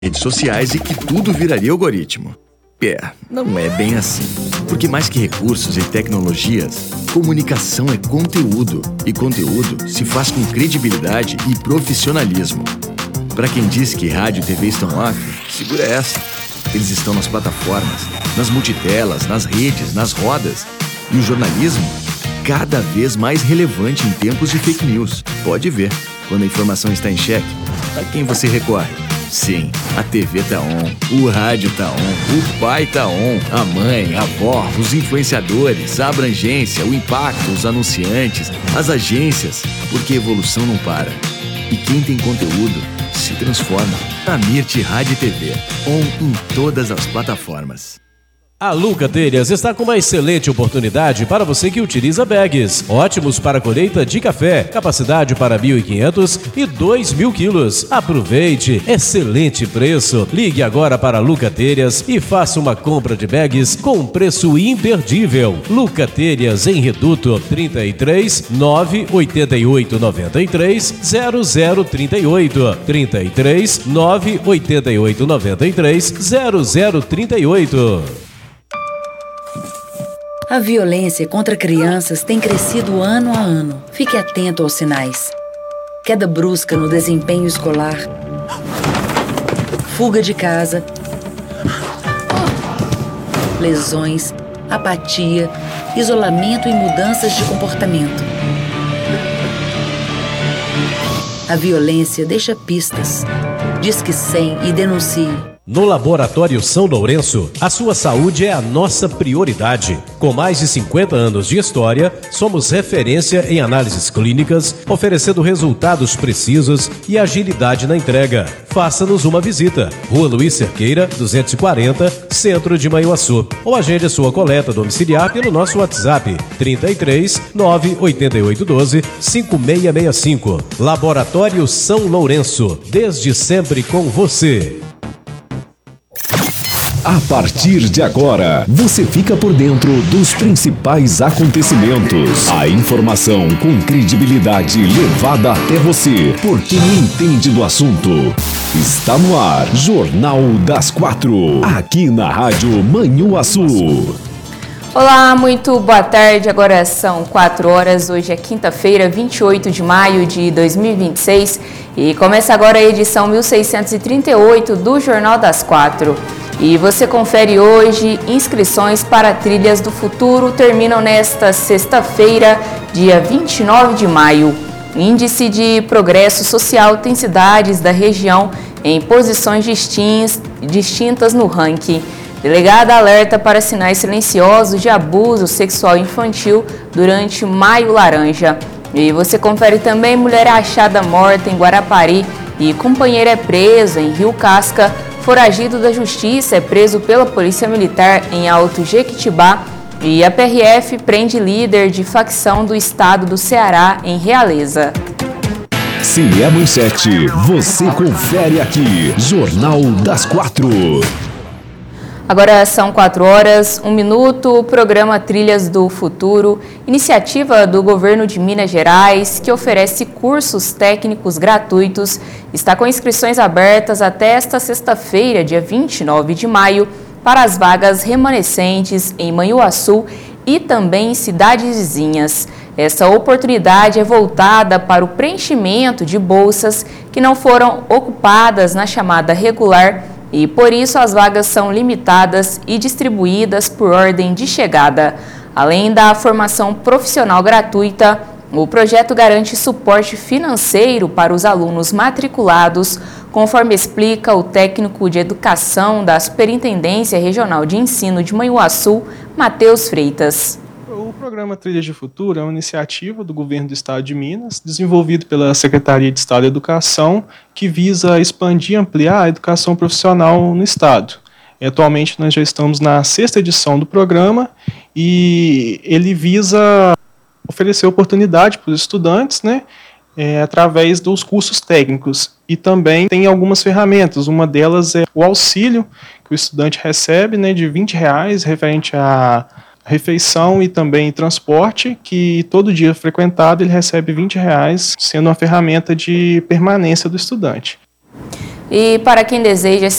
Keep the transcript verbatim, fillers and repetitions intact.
redes sociais e que tudo viraria algoritmo. É, não é bem assim. Porque mais que recursos e tecnologias, comunicação é conteúdo. E conteúdo se faz com credibilidade e profissionalismo. Para quem diz que rádio e T V estão off, segura essa. Eles estão nas plataformas, nas multitelas, nas redes, nas rodas. E o jornalismo, cada vez mais relevante em tempos de fake news. Pode ver, quando a informação está em xeque, a quem você recorre? Sim, a T V tá on, o rádio tá on, o pai tá on, a mãe, a avó, os influenciadores, a abrangência, o impacto, os anunciantes, as agências, porque a evolução não para. E quem tem conteúdo se transforma. A Mirti Rádio e T V, on em todas as plataformas. A Luca Telhas está com uma excelente oportunidade para você que utiliza bags. Ótimos para colheita de café, capacidade para mil e quinhentos e dois mil quilos. Aproveite, excelente preço. Ligue agora para a Luca Telhas e faça uma compra de bags com preço imperdível. Luca Telhas em Reduto, trinta e três, nove oito oito nove três, zero zero trinta e oito. trinta e três, nove oito oito nove três, zero zero trinta e oito. A violência contra crianças tem crescido ano a ano. Fique atento aos sinais. Queda brusca no desempenho escolar. Fuga de casa. Lesões, apatia, isolamento e mudanças de comportamento. A violência deixa pistas. Disque cem e denuncie. No Laboratório São Lourenço, a sua saúde é a nossa prioridade. Com mais de cinquenta anos de história, somos referência em análises clínicas, oferecendo resultados precisos e agilidade na entrega. Faça-nos uma visita. Rua Luiz Cerqueira, duzentos e quarenta, Centro de Manhuaçu. Ou agende a sua coleta domiciliar pelo nosso WhatsApp trinta e três, nove oito oito um dois, cinco seis seis cinco. Laboratório São Lourenço, desde sempre com você. A partir de agora, você fica por dentro dos principais acontecimentos. A informação com credibilidade levada até você, por quem entende do assunto. Está no ar, Jornal das Quatro, aqui na Rádio Manhuaçu. Olá, muito boa tarde. Agora são quatro horas, hoje é quinta-feira, vinte e oito de maio de dois mil e vinte e seis e começa agora a edição mil seiscentos e trinta e oito do Jornal das Quatro. E você confere hoje, inscrições para Trilhas do Futuro terminam nesta sexta-feira, dia vinte e nove de maio. Índice de progresso social tem cidades da região em posições distintas no ranking. Delegada alerta para sinais silenciosos de abuso sexual infantil durante Maio Laranja. E você confere também mulher achada morta em Guarapari e companheiro é preso em Rio Casca. Foragido da Justiça é preso pela Polícia Militar em Alto Jequitibá e a P R F prende líder de facção do estado do Ceará em Realeza. Se é manchete, você confere aqui, Jornal das Quatro. Agora são quatro horas, um minuto, o programa Trilhas do Futuro, iniciativa do governo de Minas Gerais, que oferece cursos técnicos gratuitos, está com inscrições abertas até esta sexta-feira, dia vinte e nove de maio, para as vagas remanescentes em Manhuaçu e também em cidades vizinhas. Essa oportunidade é voltada para o preenchimento de bolsas que não foram ocupadas na chamada regular, e por isso as vagas são limitadas e distribuídas por ordem de chegada. Além da formação profissional gratuita, o projeto garante suporte financeiro para os alunos matriculados, conforme explica o técnico de educação da Superintendência Regional de Ensino de Manhuaçu, Matheus Freitas. O programa Trilhas de Futuro é uma iniciativa do governo do estado de Minas, desenvolvido pela Secretaria de Estado de Educação, que visa expandir e ampliar a educação profissional no estado. E, atualmente nós já estamos na sexta edição do programa e ele visa oferecer oportunidade para os estudantes, né, é, através dos cursos técnicos. E também tem algumas ferramentas, uma delas é o auxílio que o estudante recebe, né, de vinte reais, referente a refeição e também transporte, que todo dia frequentado ele recebe vinte reais, sendo uma ferramenta de permanência do estudante. E para quem deseja